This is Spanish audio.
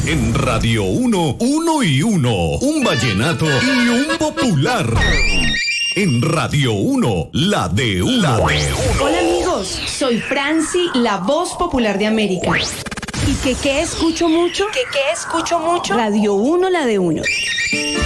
En Radio 1, 1 y 1. Un vallenato y un popular. En Radio 1, la de uno. Hola amigos, soy Franci, la voz popular de América. ¿Y qué escucho mucho? ¿Qué escucho mucho? Radio 1, la de uno.